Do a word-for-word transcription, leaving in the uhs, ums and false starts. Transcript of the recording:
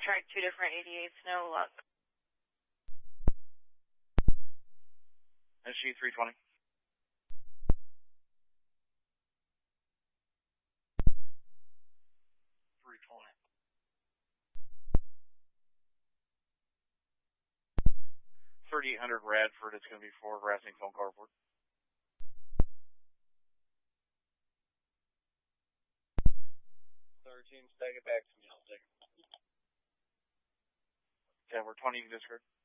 tried two different eighty-eights, no luck. S G three twenty. three twenty. thirty-eight hundred Radford, it's going to be for harassing phone car report. thirteen, take it back to me, I'll take it. ten, we're twenty, you can discard.